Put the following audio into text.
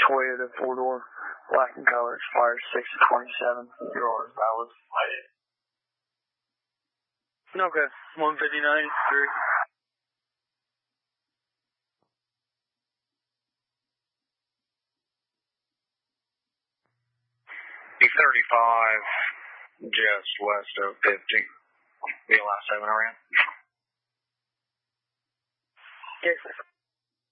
Toyota 4-door, black in color, expires 6/27. Your order's valid. Okay, 159.3. E35, just west of 50. VLI 7 around. Yes, sir.